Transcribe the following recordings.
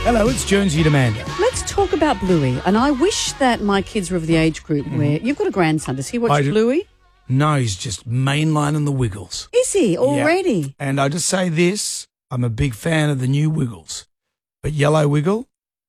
Hello, it's Jonesy Amanda. Let's talk about Bluey. And I wish that my kids were of the age group where you've got a grandson. Does he watch Bluey? No, he's just mainlining the Wiggles. Is he already? Yeah. And I just say this, I'm a big fan of the new Wiggles. But Yellow Wiggle,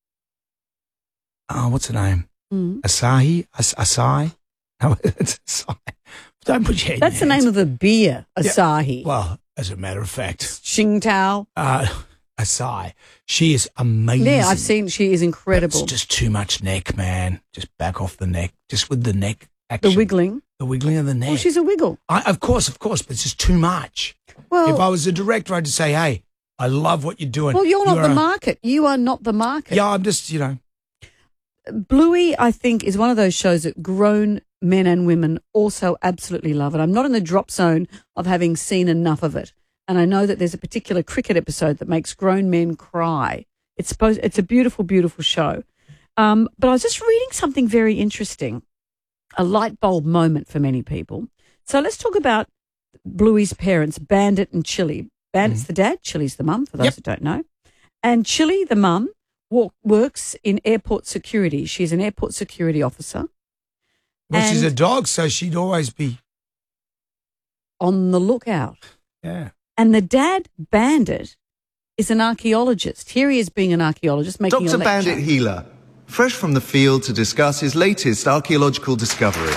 what's her name? Asahi? Asai? No, it's Asai. Don't put your head That's in the your name of a beer, Asahi. Yeah. Well, as a matter of fact. Tsingtao. Asai. She is amazing. Yeah, I've seen she is incredible. It's just too much neck, man. Just back off the neck. Just with the neck action. The wiggling. The wiggling of the neck. Well, she's a wiggle. Of course, but it's just too much. Well, if I was a director, I'd just say, hey, I love what you're doing. Well, you're not the market. You are not the market. Yeah, I'm just, Bluey, I think, is one of those shows that grown men and women also absolutely love. And I'm not in the drop zone of having seen enough of it. And I know that there's a particular cricket episode that makes grown men cry. It's a beautiful, beautiful show. But I was just reading something very interesting, a light bulb moment for many people. So let's talk about Bluey's parents, Bandit and Chili. Bandit's the dad, Chili's the mum, for those who don't know. And Chili, the mum, works in airport security. She's an airport security officer. Well, she's a dog, so she'd always be on the lookout. Yeah. And the dad, Bandit, is an archaeologist. Here he is being an archaeologist, making Dr. a lecture. Bandit Healer, fresh from the field to discuss his latest archaeological discovery.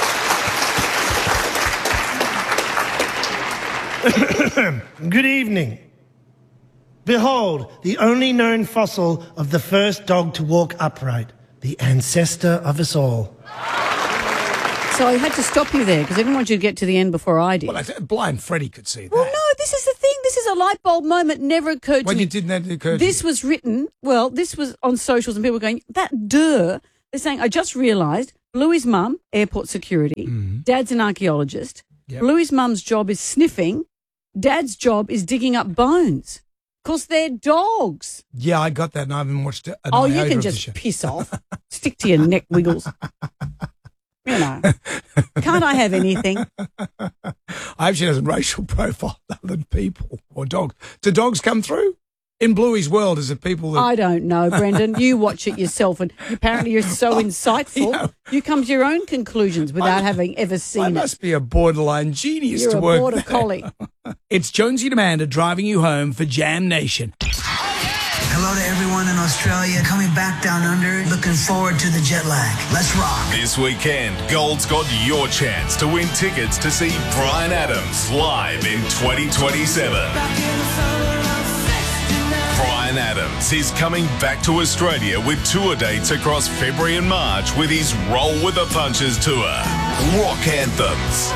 Good evening. Behold, the only known fossil of the first dog to walk upright, the ancestor of us all. So I had to stop you there because I didn't want you to get to the end before I did. Well, blind Freddie could see that. Well, no, this is the thing. This is a light bulb moment. Never occurred to me. When you didn't have to occur to This was written, this was on socials and people were going, They're saying, I just realised Bluey's mum, airport security, Dad's an archaeologist. Yep. Bluey's mum's job is sniffing. Dad's job is digging up bones. Because they're dogs. Yeah, I got that and I haven't watched it. Oh, you can just piss off. Stick to your neck wiggles. You know. Can't I have anything? I hope she doesn't racial profile other than people or dogs. Do dogs come through? In Bluey's world, is it people that... I don't know, Brendan. You watch it yourself and apparently you're so insightful. You come to your own conclusions without having ever seen it. I must be a borderline genius You're to a work border there. collie. It's Jonesy and Amanda driving you home for Jam Nation. Hello to everyone in Australia coming back down under. Looking forward to the jet lag. Let's rock. This weekend, Gold's got your chance to win tickets to see Bryan Adams live in 2027. Bryan Adams is coming back to Australia with tour dates across February and March with his Roll with the Punches tour. Rock anthems.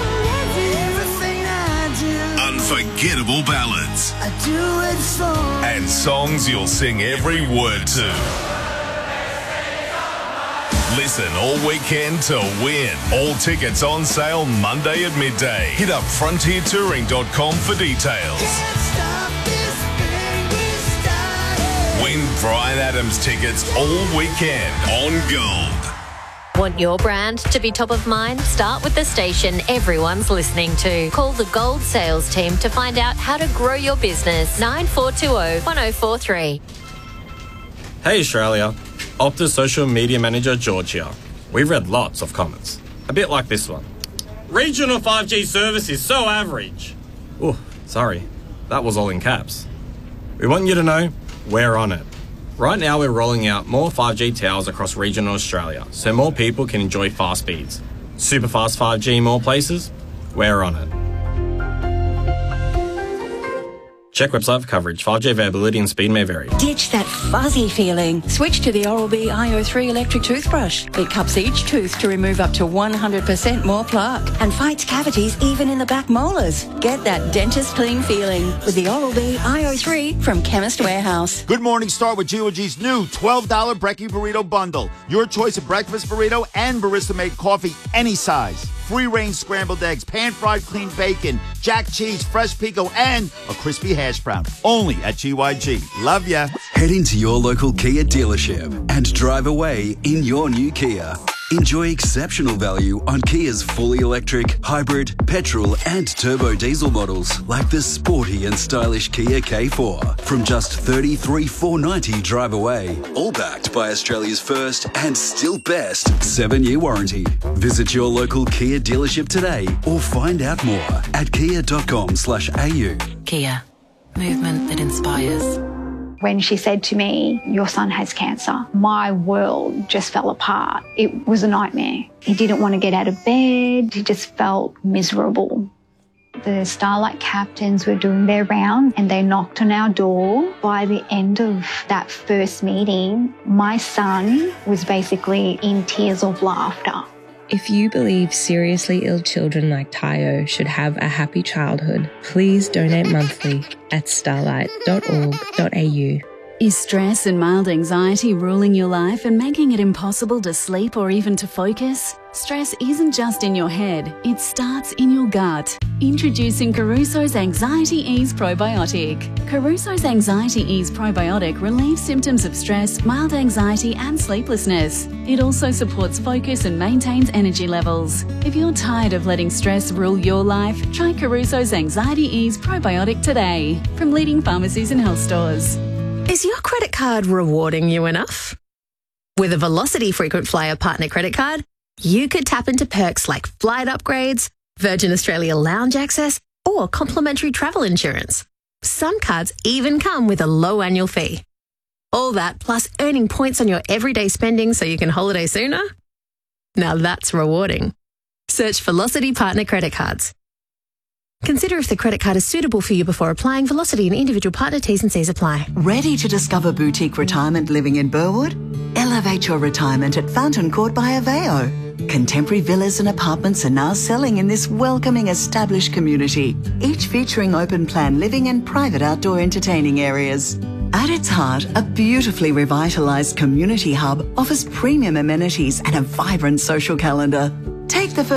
Unforgettable ballads. And songs you'll sing every word to. Listen all weekend to win. All tickets on sale Monday at midday. Hit up frontiertouring.com for details. Win Bryan Adams tickets all weekend on Gold. Want your brand to be top of mind? Start with the station everyone's listening to. Call the Gold sales team to find out how to grow your business. 9420 1043. Hey Australia, Optus social media manager George here. We've read lots of comments, a bit like this one. Regional 5G service is so average. Oh, sorry, that was all in caps. We want you to know we're on it. Right now we're rolling out more 5G towers across regional Australia so more people can enjoy fast speeds. Super fast 5G in more places? We're on it. Check website for coverage. 5G availability and speed may vary. Ditch that fuzzy feeling. Switch to the Oral-B IO3 electric toothbrush. It cups each tooth to remove up to 100% more plaque and fights cavities even in the back molars. Get that dentist clean feeling with the Oral-B IO3 from Chemist Warehouse. Good morning. Start with GOG's new $12 Brekkie Burrito Bundle. Your choice of breakfast burrito and barista-made coffee, any size. Free-range scrambled eggs, pan-fried clean bacon, jack cheese, fresh pico, and a crispy hash brown. Only at GYG. Love ya. Head into your local Kia dealership and drive away in your new Kia. Enjoy exceptional value on Kia's fully electric, hybrid, petrol and turbo diesel models like the sporty and stylish Kia K4 from just $33,490 drive away. All backed by Australia's first and still best 7-year warranty. Visit your local Kia dealership today or find out more at kia.com/au. Kia. Movement that inspires. When she said to me, your son has cancer, my world just fell apart. It was a nightmare. He didn't want to get out of bed. He just felt miserable. The Starlight captains were doing their round and they knocked on our door. By the end of that first meeting, my son was basically in tears of laughter. If you believe seriously ill children like Tayo should have a happy childhood, please donate monthly at starlight.org.au. Is stress and mild anxiety ruling your life and making it impossible to sleep or even to focus? Stress isn't just in your head, it starts in your gut. Introducing Caruso's Anxiety Ease Probiotic. Caruso's Anxiety Ease Probiotic relieves symptoms of stress, mild anxiety and sleeplessness. It also supports focus and maintains energy levels. If you're tired of letting stress rule your life, try Caruso's Anxiety Ease Probiotic today from leading pharmacies and health stores. Is your credit card rewarding you enough? With a Velocity Frequent Flyer Partner Credit Card, you could tap into perks like flight upgrades, Virgin Australia lounge access, or complimentary travel insurance. Some cards even come with a low annual fee. All that plus earning points on your everyday spending so you can holiday sooner? Now that's rewarding. Search Velocity Partner Credit Cards. Consider if the credit card is suitable for you before applying. Velocity and individual partner T's and C's apply. Ready to discover boutique retirement living in Burwood? Elevate your retirement at Fountain Court by Aveo. Contemporary villas and apartments are now selling in this welcoming established community, each featuring open plan living and private outdoor entertaining areas. At its heart, a beautifully revitalised community hub offers premium amenities and a vibrant social calendar. Take the